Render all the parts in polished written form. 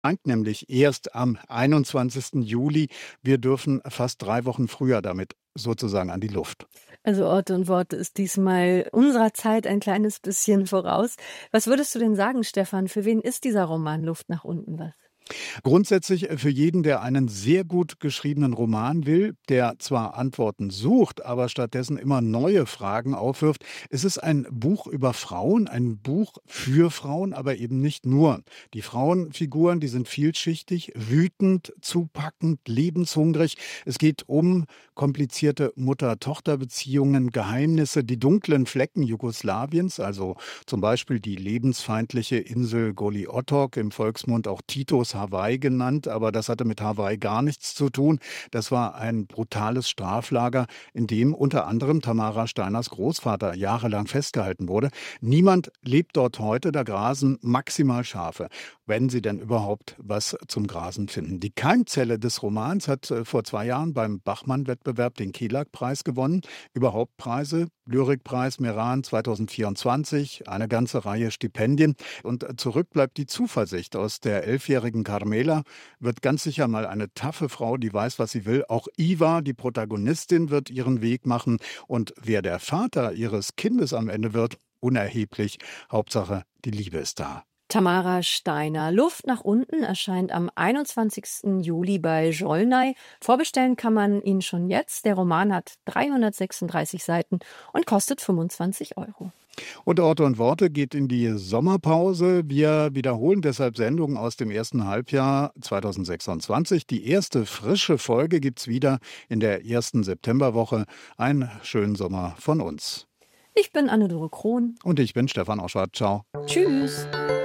Nämlich erst am 21. Juli. Wir dürfen fast 3 Wochen früher damit sozusagen an die Luft. Also Orte und Worte ist diesmal unserer Zeit ein kleines bisschen voraus. Was würdest du denn sagen, Stefan? Für wen ist dieser Roman Luft nach unten was? Grundsätzlich für jeden, der einen sehr gut geschriebenen Roman will, der zwar Antworten sucht, aber stattdessen immer neue Fragen aufwirft. Es ist ein Buch über Frauen, ein Buch für Frauen, aber eben nicht nur. Die Frauenfiguren, die sind vielschichtig, wütend, zupackend, lebenshungrig. Es geht um komplizierte Mutter-Tochter-Beziehungen, Geheimnisse, die dunklen Flecken Jugoslawiens, also zum Beispiel die lebensfeindliche Insel Goli Otok, im Volksmund auch Titos Hawaii genannt, aber das hatte mit Hawaii gar nichts zu tun. Das war ein brutales Straflager, in dem unter anderem Tamara Steiners Großvater jahrelang festgehalten wurde. Niemand lebt dort heute, da grasen maximal Schafe, wenn sie denn überhaupt was zum Grasen finden. Die Keimzelle des Romans hat vor 2 Jahren beim Bachmann-Wettbewerb den Kelag-Preis gewonnen. Überhaupt Preise, Lyrikpreis Meran 2024, eine ganze Reihe Stipendien. Und zurück bleibt die Zuversicht. Aus der 11-jährigen Carmela wird ganz sicher mal eine taffe Frau, die weiß, was sie will. Auch Iva, die Protagonistin, wird ihren Weg machen. Und wer der Vater ihres Kindes am Ende wird, unerheblich. Hauptsache, die Liebe ist da. Tamara Steiner. Luft nach unten erscheint am 21. Juli bei Jolnay. Vorbestellen kann man ihn schon jetzt. Der Roman hat 336 Seiten und kostet 25 €. Und Orte und Worte geht in die Sommerpause. Wir wiederholen deshalb Sendungen aus dem ersten Halbjahr 2026. Die erste frische Folge gibt's wieder in der ersten Septemberwoche. Einen schönen Sommer von uns. Ich bin Anne-Dore Krohn. Und ich bin Stefan Oschwart. Ciao. Tschüss.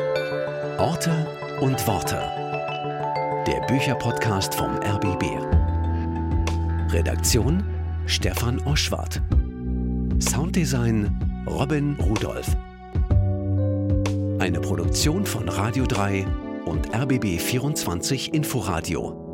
Orte und Worte. Der Bücherpodcast vom RBB. Redaktion Stefan Oschwart. Sounddesign Robin Rudolph. Eine Produktion von Radio 3 und RBB 24 Inforadio.